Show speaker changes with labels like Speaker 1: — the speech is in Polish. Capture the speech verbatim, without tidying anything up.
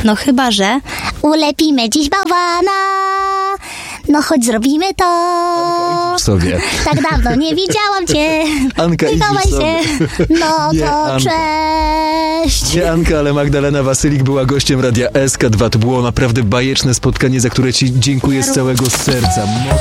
Speaker 1: no chyba, że
Speaker 2: ulepimy dziś bałwana. No chodź zrobimy to.
Speaker 3: Anka, sobie.
Speaker 2: Tak dawno nie widziałam cię.
Speaker 3: Anka,
Speaker 2: nie chowaj
Speaker 3: idziesz
Speaker 2: się. No
Speaker 3: Nie,
Speaker 2: to
Speaker 3: Anka.
Speaker 2: cześć.
Speaker 3: Nie Anka, ale Magdalena Wasylik była gościem Radia S K dwa. To było naprawdę bajeczne spotkanie, za które ci dziękuję z całego serca.